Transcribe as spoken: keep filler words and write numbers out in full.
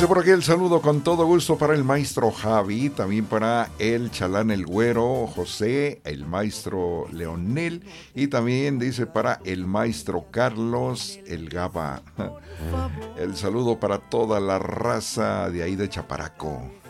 Dice por aquí el saludo con todo gusto para el maestro Javi, también para el chalán el güero, José, el maestro Leonel y también dice para el maestro Carlos, el Gaba. El saludo para toda la raza de ahí de Chaparaco.